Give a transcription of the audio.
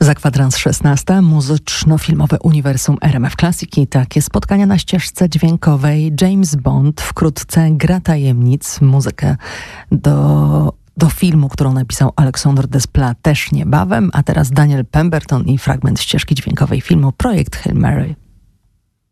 Za kwadrans 16 muzyczno-filmowe uniwersum RMF Classic i takie spotkania na ścieżce dźwiękowej. James Bond wkrótce gra tajemnic. Muzykę do filmu, którą napisał Alexandre Desplat, też niebawem. A teraz Daniel Pemberton i fragment ścieżki dźwiękowej filmu Projekt Hail Mary.